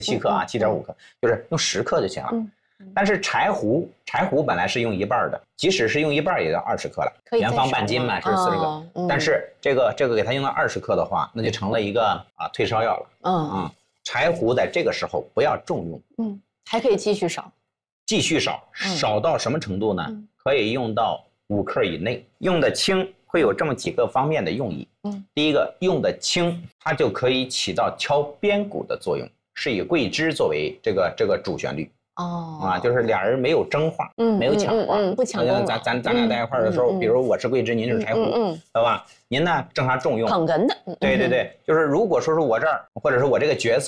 7克啊，7.5克，就是用10克就行了。但是柴胡本来是用1半的，即使是用1半也要20克了，原方半斤嘛是40克，但是这个给它用到20克的话，那就成了一个退烧药了。柴胡在这个时候不要重用， 还可以继续少， 少到什么程度呢？可以用到5克以内，用的轻会有这么几个方面的用意。第一个，用的轻，它就可以起到敲边鼓的作用，是以桂枝作为这个主旋律。就是俩人没有争话，没有抢话， 不抢功劳。 咱俩在一块的时候，比如我是桂枝，您是柴胡，对吧？您呢正常重用， 捧哏的。 对，就是如果说是我这儿，或者是我这个角色。